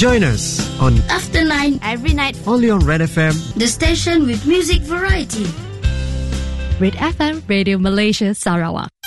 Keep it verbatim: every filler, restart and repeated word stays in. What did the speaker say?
Join us on After Nine every night only on Red F M, the station with music variety. Red F M Radio Malaysia Sarawak.